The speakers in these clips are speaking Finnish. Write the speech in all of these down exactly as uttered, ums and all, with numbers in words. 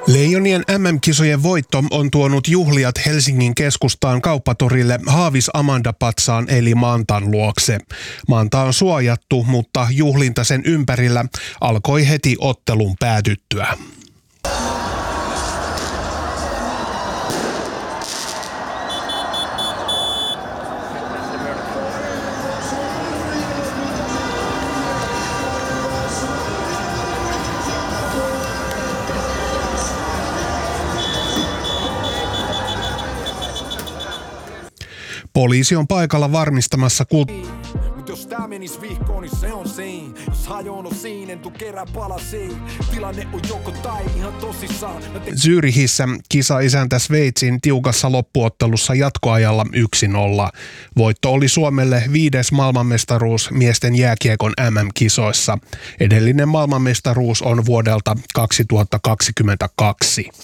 Leijonien äm äm-kisojen voitto on tuonut juhliat Helsingin keskustaan Kauppatorille Haavis Amanda-patsaan eli Mantan luokse. Manta on suojattu, mutta juhlinta sen ympärillä alkoi heti ottelun päätyttyä. Poliisi on paikalla varmistamassa kult... Jos tää menis vihkoon, niin se on siinä. Jos hajoon on siinä, en tuu kerää palasiin. Tilanne on joko tai ihan tosissaan. Te... Zyrihissä kisa isäntä Sveitsin tiukassa loppuottelussa jatkoajalla yksi nolla. Voitto oli Suomelle viides maailmanmestaruus miesten jääkiekon äm äm-kisoissa. Edellinen maailmanmestaruus on vuodelta kaksituhattakaksikymmentäkaksi.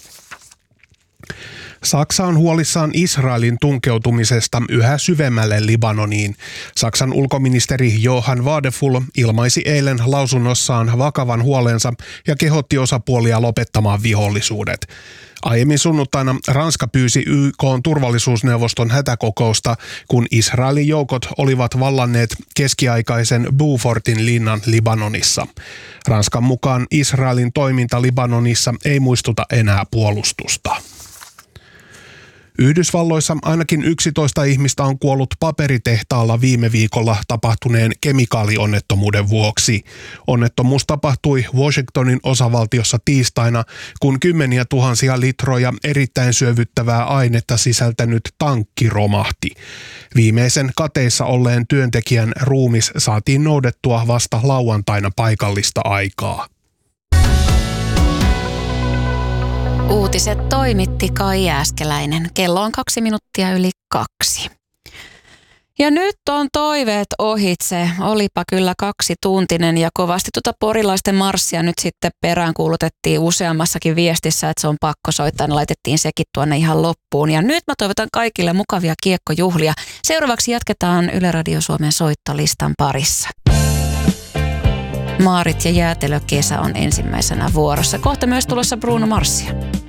Saksa on huolissaan Israelin tunkeutumisesta yhä syvemmälle Libanoniin. Saksan ulkoministeri Johann Wadefull ilmaisi eilen lausunnossaan vakavan huolensa ja kehotti osapuolia lopettamaan vihollisuudet. Aiemmin sunnuntaina Ranska pyysi Y K:n turvallisuusneuvoston hätäkokousta, kun Israelin joukot olivat vallanneet keskiaikaisen Beaufortin linnan Libanonissa. Ranskan mukaan Israelin toiminta Libanonissa ei muistuta enää puolustusta. Yhdysvalloissa ainakin yksitoista ihmistä on kuollut paperitehtaalla viime viikolla tapahtuneen kemikaalionnettomuuden vuoksi. Onnettomuus tapahtui Washingtonin osavaltiossa tiistaina, kun kymmeniä tuhansia litroja erittäin syövyttävää ainetta sisältänyt tankki romahti. Viimeisen kateissa olleen työntekijän ruumis saatiin noudettua vasta lauantaina paikallista aikaa. Uutiset toimitti Kai Jääskeläinen. Kello on kaksi minuuttia yli kaksi. Ja nyt on toiveet ohitse. Olipa kyllä kaksituntinen ja kovasti tuota porilaisten marssia nyt sitten peräänkuulutettiin useammassakin viestissä, että se on pakko soittaa. Ne laitettiin sekin tuonne ihan loppuun. Ja nyt mä toivotan kaikille mukavia kiekkojuhlia. Seuraavaksi jatketaan Yle Radio Suomen soittolistan parissa. Maarit ja jäätelökesä on ensimmäisenä vuorossa. Kohta myös tulossa Bruno Marsia.